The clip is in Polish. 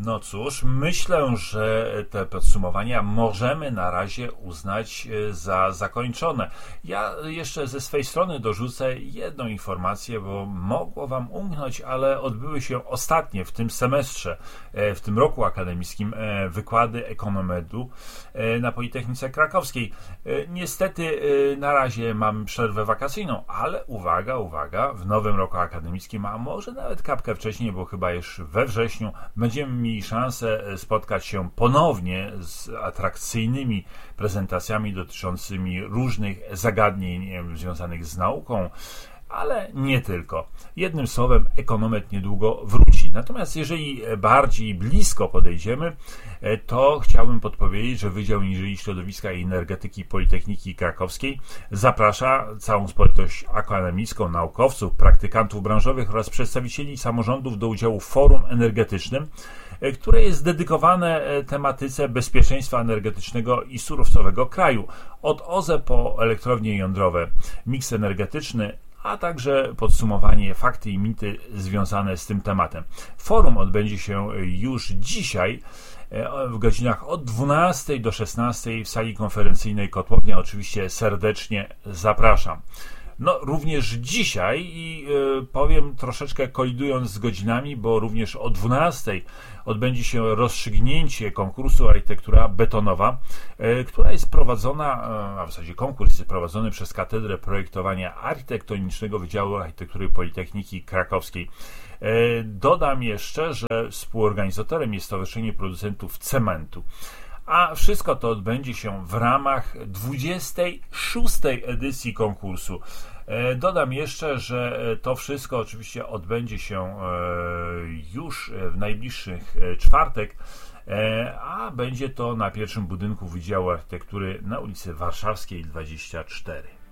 No cóż, myślę, że te podsumowania możemy na razie uznać za zakończone. Ja jeszcze ze swej strony dorzucę jedną informację, bo mogło Wam umknąć, ale odbyły się ostatnie w tym semestrze, w tym roku akademickim wykłady Ekonomedu na Politechnice Krakowskiej. Niestety na razie mamy przerwę wakacyjną, ale uwaga, w nowym roku akademickim, a może nawet kapkę wcześniej, bo chyba już we wrześniu będziemy mieli szansę spotkać się ponownie z atrakcyjnymi prezentacjami dotyczącymi różnych zagadnień związanych z nauką, ale nie tylko. Jednym słowem, Ekonomet niedługo wróci. Natomiast jeżeli bardziej blisko podejdziemy, to chciałbym podpowiedzieć, że Wydział Inżynierii Środowiska i Energetyki Politechniki Krakowskiej zaprasza całą społeczność akademicką, naukowców, praktykantów branżowych oraz przedstawicieli samorządów do udziału w forum energetycznym, które jest dedykowane tematyce bezpieczeństwa energetycznego i surowcowego kraju. Od OZE po elektrownie jądrowe, miks energetyczny, a także podsumowanie, fakty i mity związane z tym tematem. Forum odbędzie się już dzisiaj w godzinach od 12 do 16 w sali konferencyjnej Kotłownia. Oczywiście serdecznie zapraszam. No, również dzisiaj i powiem troszeczkę kolidując z godzinami, bo również o 12 odbędzie się rozstrzygnięcie konkursu Architektura Betonowa, która jest prowadzona, a w zasadzie konkurs jest prowadzony przez Katedrę Projektowania Architektonicznego Wydziału Architektury Politechniki Krakowskiej. Dodam jeszcze, że współorganizatorem jest Stowarzyszenie Producentów Cementu. A wszystko to odbędzie się w ramach 26. edycji konkursu. Dodam jeszcze, że to wszystko oczywiście odbędzie się już w najbliższych czwartek, a będzie to na pierwszym budynku Wydziału Architektury na ulicy Warszawskiej 24.